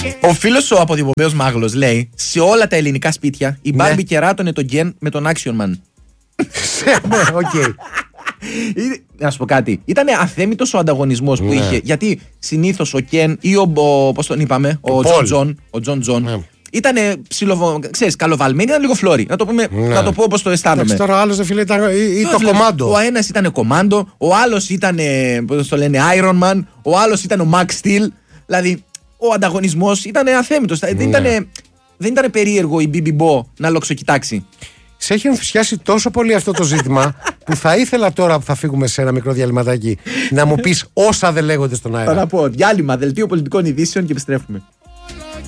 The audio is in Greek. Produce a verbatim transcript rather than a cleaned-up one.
Ο φίλος ο αποδημωμένος Μάγλος λέει: σε όλα τα ελληνικά σπίτια η Μπάρμπι ναι. κεράτωνε τον Γκεν με τον Action Man. Ναι, οκ. Να σου πω κάτι. Ήταν αθέμητος ο ανταγωνισμός που ναι. είχε. Γιατί συνήθως ο Κεν ή ο. Πώς τον είπαμε, ο Τζον Τζον. Ο Τζον Τζον. Ναι. Ήταν ψιλοβο... ξέρεις, καλοβαλμένοι, ήταν λίγο φλόροι. Να το, πούμε, ναι. να το πω όπως το αισθάνομαι. Τώρα ο άλλος δεν φίλε ήταν ή, ή το κομμάντο. Ο ένας ήταν κομμάντο, ο άλλος ήταν, πώς το λένε, Iron Man, ο άλλος ήταν ο Max Steel. Δηλαδή, ο ανταγωνισμός ήταν αθέμητος. Ναι. Δεν, ήταν, δεν ήταν περίεργο η Μπίμπι Μπο να λοξοκοιτάξει. Σε έχει ενθουσιάσει τόσο πολύ αυτό το ζήτημα που θα ήθελα τώρα που θα φύγουμε σε ένα μικρό διαλυματάκι να μου πεις όσα δεν λέγονται στον αέρα. Θα να πω διάλειμμα, δελτίο πολιτικών ειδήσεων και επιστρέφουμε.